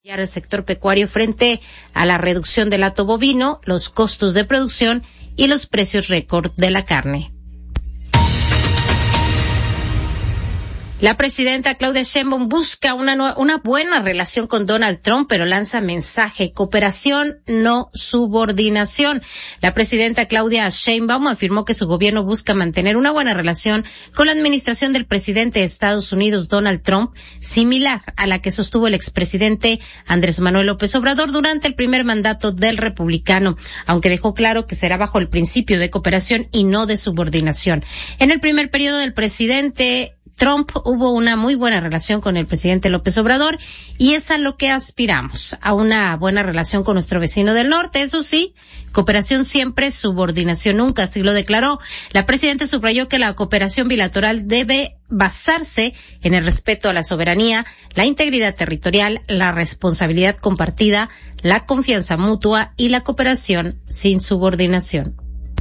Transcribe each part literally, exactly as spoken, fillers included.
el sector pecuario frente a la reducción del hato bovino, los costos de producción y los precios récord de la carne. La presidenta Claudia Sheinbaum busca una, una buena relación con Donald Trump, pero lanza mensaje: cooperación, no subordinación. La presidenta Claudia Sheinbaum afirmó que su gobierno busca mantener una buena relación con la administración del presidente de Estados Unidos, Donald Trump, similar a la que sostuvo el expresidente Andrés Manuel López Obrador durante el primer mandato del republicano, aunque dejó claro que será bajo el principio de cooperación y no de subordinación. En el primer periodo del presidente Trump hubo una muy buena relación con el presidente López Obrador y es a lo que aspiramos, a una buena relación con nuestro vecino del norte. Eso sí, cooperación siempre, subordinación nunca, así lo declaró. La presidenta subrayó que la cooperación bilateral debe basarse en el respeto a la soberanía, la integridad territorial, la responsabilidad compartida, la confianza mutua y la cooperación sin subordinación.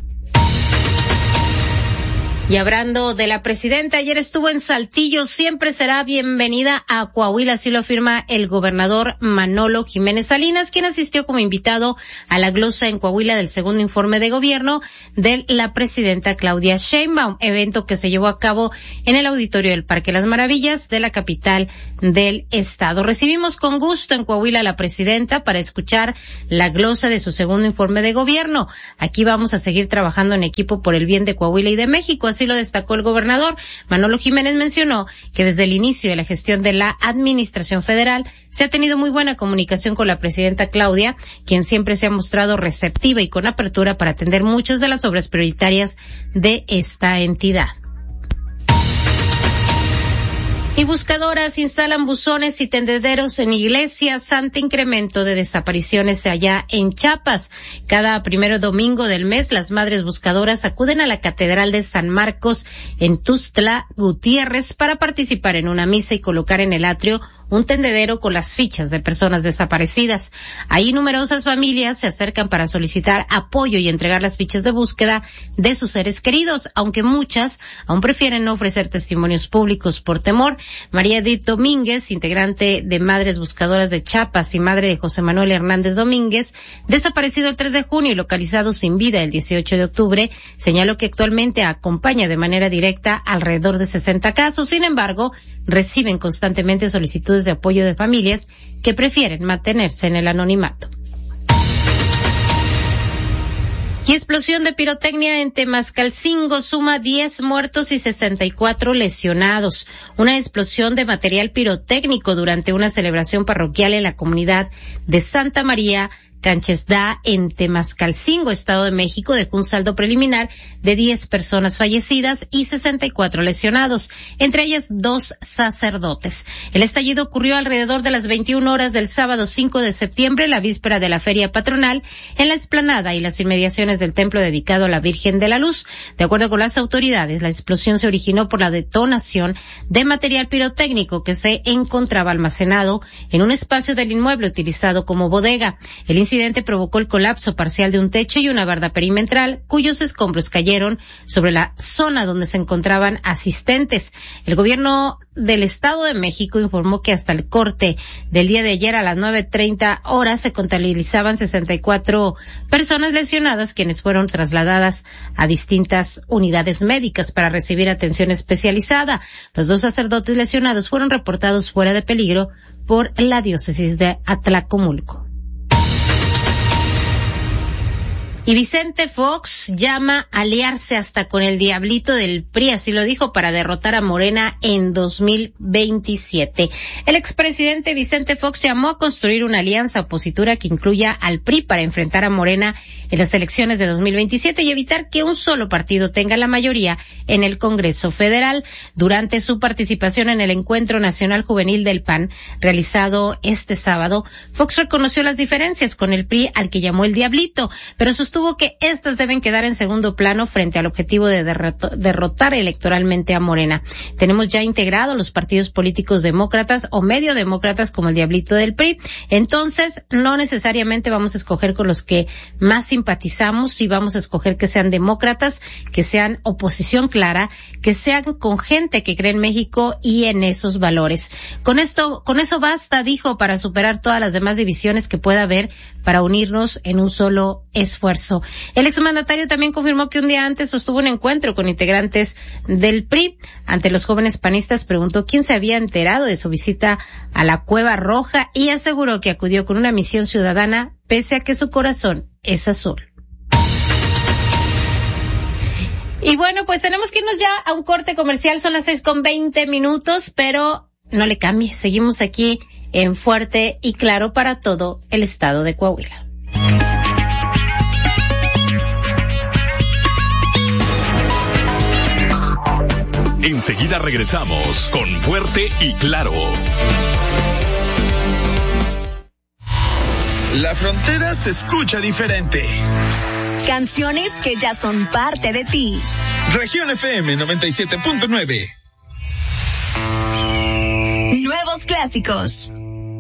Y hablando de la presidenta, ayer estuvo en Saltillo, siempre será bienvenida a Coahuila, así lo afirma el gobernador Manolo Jiménez Salinas, quien asistió como invitado a la glosa en Coahuila del segundo informe de gobierno de la presidenta Claudia Sheinbaum, evento que se llevó a cabo en el auditorio del Parque Las Maravillas de la capital del estado. Recibimos con gusto en Coahuila a la presidenta para escuchar la glosa de su segundo informe de gobierno. Aquí vamos a seguir trabajando en equipo por el bien de Coahuila y de México, así lo destacó el gobernador. Manolo Jiménez mencionó que desde el inicio de la gestión de la administración federal se ha tenido muy buena comunicación con la presidenta Claudia, quien siempre se ha mostrado receptiva y con apertura para atender muchas de las obras prioritarias de esta entidad. Y buscadoras instalan buzones y tendederos en iglesias ante incremento de desapariciones allá en Chiapas. Cada primero domingo del mes, las madres buscadoras acuden a la Catedral de San Marcos en Tuxtla Gutiérrez para participar en una misa y colocar en el atrio un tendedero con las fichas de personas desaparecidas. Ahí numerosas familias se acercan para solicitar apoyo y entregar las fichas de búsqueda de sus seres queridos, aunque muchas aún prefieren no ofrecer testimonios públicos por temor. María Edith Domínguez, integrante de Madres Buscadoras de Chiapas y madre de José Manuel Hernández Domínguez, desaparecido el tres de junio y localizado sin vida el dieciocho de octubre, señaló que actualmente acompaña de manera directa alrededor de sesenta casos. Sin embargo, reciben constantemente solicitudes de apoyo de familias que prefieren mantenerse en el anonimato. Y explosión de pirotecnia en Temascalcingo suma diez muertos y sesenta y cuatro lesionados. Una explosión de material pirotécnico durante una celebración parroquial en la comunidad de Santa María Canchesda, en Temascalcingo, Estado de México, dejó un saldo preliminar de diez personas fallecidas y sesenta y cuatro lesionados, entre ellas dos sacerdotes. El estallido ocurrió alrededor de las veintiuna horas del sábado cinco de septiembre, la víspera de la feria patronal, en la explanada y las inmediaciones del templo dedicado a la Virgen de la Luz. De acuerdo con las autoridades, la explosión se originó por la detonación de material pirotécnico que se encontraba almacenado en un espacio del inmueble utilizado como bodega. El El incidente provocó el colapso parcial de un techo y una barda perimetral, cuyos escombros cayeron sobre la zona donde se encontraban asistentes. El gobierno del Estado de México informó que hasta el corte del día de ayer a las nueve treinta horas se contabilizaban sesenta y cuatro personas lesionadas, quienes fueron trasladadas a distintas unidades médicas para recibir atención especializada. Los dos sacerdotes lesionados fueron reportados fuera de peligro por la diócesis de Atlacomulco. Y Vicente Fox llama a aliarse hasta con el diablito del P R I, así lo dijo, para derrotar a Morena en dos mil veintisiete. El expresidente Vicente Fox llamó a construir una alianza opositora que incluya al P R I para enfrentar a Morena en las elecciones de dos mil veintisiete y evitar que un solo partido tenga la mayoría en el Congreso Federal. Durante su participación en el Encuentro Nacional Juvenil del P A N, realizado este sábado, Fox reconoció las diferencias con el P R I, al que llamó el diablito, pero sostuvo sostuvo que estas deben quedar en segundo plano frente al objetivo de derrotar electoralmente a Morena. Tenemos ya integrados los partidos políticos demócratas o medio demócratas como el Diablito del P R I. Entonces, no necesariamente vamos a escoger con los que más simpatizamos y vamos a escoger que sean demócratas, que sean oposición clara, que sean con gente que cree en México y en esos valores. Con esto, con eso basta, dijo, para superar todas las demás divisiones que pueda haber, para unirnos en un solo esfuerzo. El exmandatario también confirmó que un día antes sostuvo un encuentro con integrantes del P R I. Ante los jóvenes panistas preguntó quién se había enterado de su visita a la Cueva Roja y aseguró que acudió con una misión ciudadana pese a que su corazón es azul. Y bueno, pues tenemos que irnos ya a un corte comercial, son las seis con veinte minutos, pero no le cambie, seguimos aquí en Fuerte y Claro para todo el estado de Coahuila. Enseguida regresamos con Fuerte y Claro. La frontera se escucha diferente. Canciones que ya son parte de ti. Región F M noventa y siete punto nueve. Nuevos clásicos.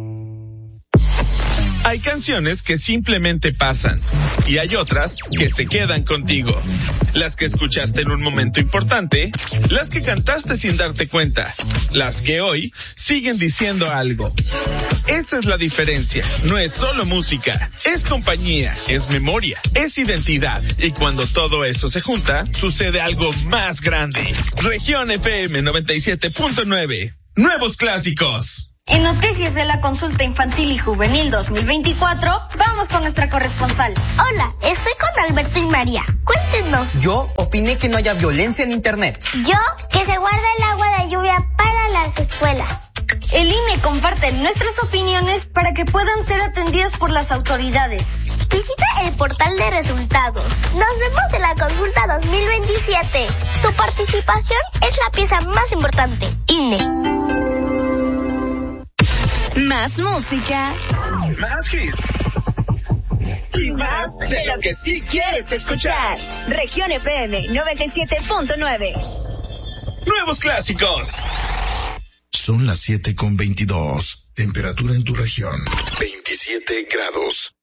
Hay canciones que simplemente pasan y hay otras que se quedan contigo. Las que escuchaste en un momento importante, las que cantaste sin darte cuenta, las que hoy siguen diciendo algo. Esa es la diferencia. No es solo música, es compañía, es memoria, es identidad. Y cuando todo esto se junta, sucede algo más grande. Región F M noventa y siete punto nueve. Nuevos clásicos. En Noticias de la Consulta Infantil y Juvenil dos mil veinticuatro, vamos con nuestra corresponsal. Hola, estoy con Alberto y María. Cuéntenos. Yo opiné que no haya violencia en Internet. Yo, que se guarde el agua de lluvia para las escuelas. El I N E comparte nuestras opiniones para que puedan ser atendidas por las autoridades. Visita el portal de resultados. Nos vemos en la Consulta dos mil veintisiete. Tu participación es la pieza más importante. I N E. Más música. Más hits. Y más de lo que sí quieres escuchar. Región F M noventa y siete punto nueve. Nuevos clásicos. Son las siete con veintidós. Temperatura en tu región, veintisiete grados.